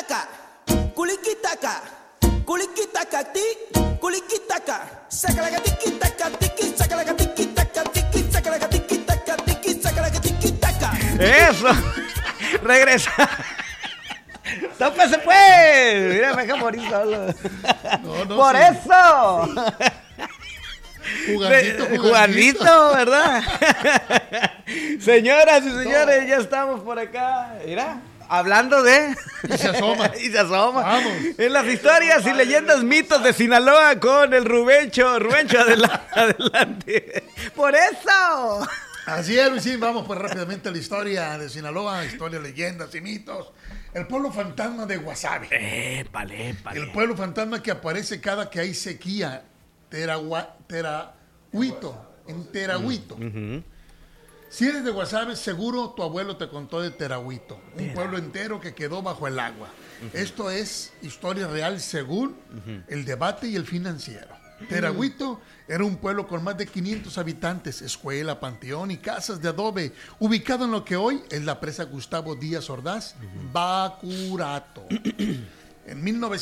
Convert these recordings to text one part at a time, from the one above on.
Kulikitaka, kulikitaka, kulikitaka, ti, kulikitaka, sakalagatiki-taka, tiki, sakalagatiki-taka, tiki, sakalagatiki-taka, tiki, sakalagatiki-taka. Eso. Regresa. ¡Tópese pues! Mira, me deja morir solo. ¡Por sí. eso! Jugandito, ¿verdad? Señoras y señores, ya estamos por acá. Mira, hablando de... Y se asoma. Y se asoma. Vamos. En las historias y leyendas mitos de Sinaloa con el Rubencho. Rubencho, adelante. ¡Por eso! Así es, Luisín. Vamos pues rápidamente a la historia de Sinaloa, historia, leyendas y mitos. El pueblo fantasma de Guasave. Épale. El pueblo fantasma que aparece cada que hay sequía. Terahuito. En Terahuito. Si eres de Guasave, seguro tu abuelo te contó de Terahuito. Un pueblo entero que quedó bajo el agua. Esto es historia real según el debate y el financiero. Terahuito era un pueblo con más de 500 habitantes, escuela, panteón y casas de adobe, ubicado en lo que hoy es la presa Gustavo Díaz Ordaz, Bacurato. En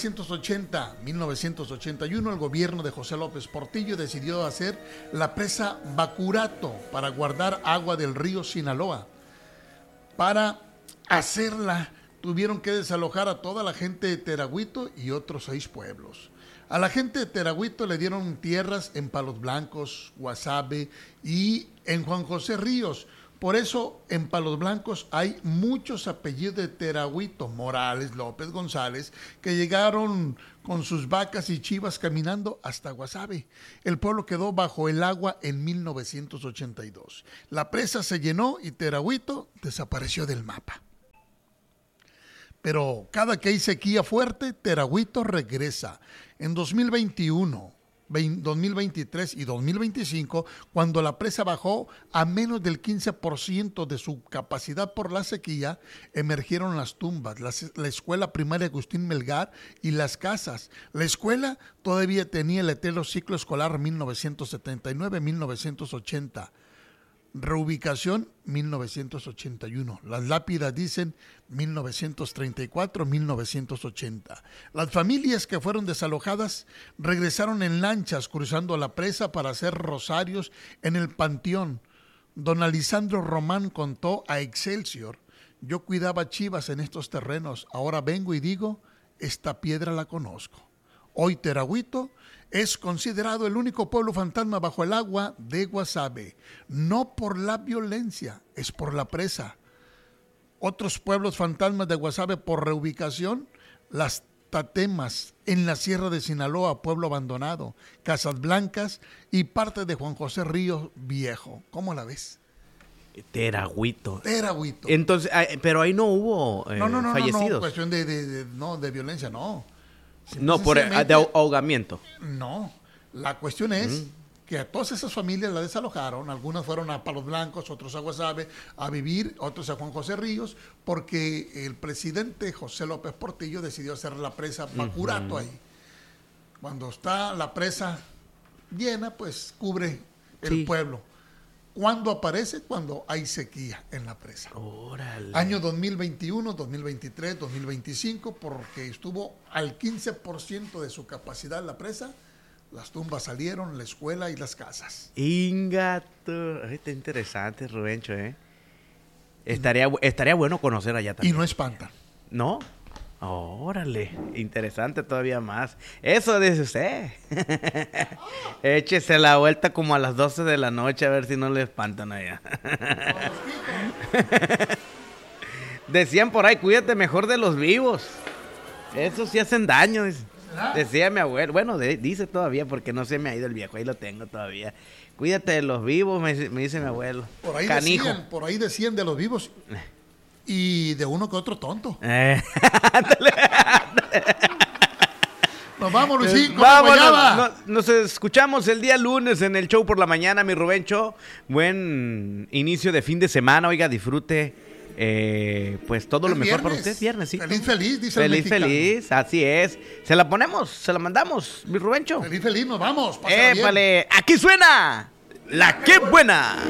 1980-1981, el gobierno de José López Portillo decidió hacer la presa Bacurato para guardar agua del río Sinaloa. Para hacerla, tuvieron que desalojar a toda la gente de Terahuito y otros 6 pueblos. A la gente de Terahuito le dieron tierras en Palos Blancos, Guasave y en Juan José Ríos. Por eso en Palos Blancos hay muchos apellidos de Terahuito, Morales, López, González, que llegaron con sus vacas y chivas caminando hasta Guasave. El pueblo quedó bajo el agua en 1982. La presa se llenó y Terahuito desapareció del mapa. Pero cada que hay sequía fuerte, Terahuito regresa. En 2021, 2023 y 2025, cuando la presa bajó a menos del 15% de su capacidad por la sequía, emergieron las tumbas, la escuela primaria Agustín Melgar y las casas. La escuela todavía tenía el eterno ciclo escolar 1979-1980. Reubicación 1981. Las lápidas dicen 1934-1980. Las familias que fueron desalojadas regresaron en lanchas cruzando la presa para hacer rosarios en el panteón. Don Alisandro Román contó a Excelsior: yo cuidaba chivas en estos terrenos, ahora vengo y digo, esta piedra la conozco. Hoy Terahuito es considerado el único pueblo fantasma bajo el agua de Guasave. No por la violencia, es por la presa. Otros pueblos fantasmas de Guasave por reubicación: Las Tatemas, en la Sierra de Sinaloa, pueblo abandonado, Casas Blancas y parte de Juan José Ríos Viejo. ¿Cómo la ves? Terahuito. Entonces, pero ahí no hubo fallecidos. No, cuestión de violencia, no. No, por de ahogamiento. No, la cuestión es que a todas esas familias las desalojaron. Algunas fueron a Palos Blancos, otros a Guasave a vivir, otros a Juan José Ríos, porque el presidente José López Portillo decidió hacer la presa Bacurato ahí. Cuando está la presa llena, pues cubre el pueblo. ¿Cuándo aparece? Cuando hay sequía en la presa. ¡Órale! Año 2021, 2023, 2025, porque estuvo al 15% de su capacidad la presa. Las tumbas salieron, la escuela y las casas. Ingato. Está interesante, Rubencho, ¿eh? Estaría bueno conocer allá también. Y no espantan. ¿No? Órale, interesante todavía más. Eso dice usted. Échese la vuelta como a las 12 de la noche a ver si no le espantan allá. Decían por ahí, cuídate mejor de los vivos. Esos sí hacen daño. Decía mi abuelo. Bueno, dice todavía porque no se me ha ido el viejo. Ahí lo tengo todavía. Cuídate de los vivos, me dice mi abuelo. Por ahí Canijo. Decían de los vivos. Y de uno que otro tonto. Nos vamos, Luisín. Nos escuchamos el día lunes en el show por la mañana, mi Rubencho. Buen inicio de fin de semana. Oiga, disfrute pues todo lo mejor para usted. Viernes, sí. Feliz, dice el mexicano. Feliz, así es. Se la ponemos, se la mandamos, mi Rubencho. Feliz, nos vamos. Pásala bien. Épale, aquí suena La Qué Buena.